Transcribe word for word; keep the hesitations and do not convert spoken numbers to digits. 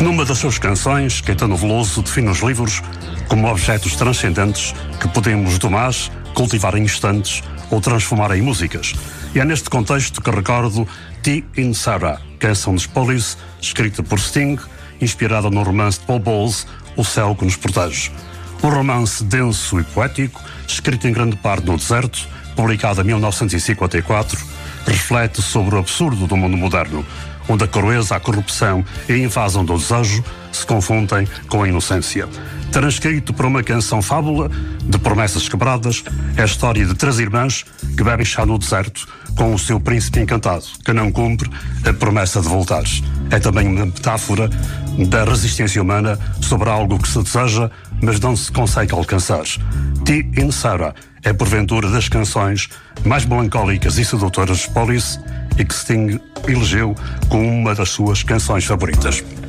Numa das suas canções, Caetano Veloso define os livros como objetos transcendentes que podemos domar, cultivar em instantes ou transformar em músicas. E é neste contexto que recordo Tea in Sarah, canção dos Police, escrita por Sting, inspirada no romance de Paul Bowles, O Céu que nos Protege. Um romance denso e poético, escrito em grande parte no deserto, publicado em mil novecentos e cinquenta e quatro, reflete sobre o absurdo do mundo moderno, onde a crueza, a corrupção e a invasão do desejo se confundem com a inocência. Transcrito por uma canção fábula de promessas quebradas, é a história de três irmãs que bebem chá no deserto com o seu príncipe encantado, que não cumpre a promessa de voltar. É também uma metáfora da resistência humana sobre algo que se deseja, mas não se consegue alcançar. Tea in Sarah é porventura das canções mais melancólicas e sedutoras de Police e que Sting elegeu como uma das suas canções favoritas.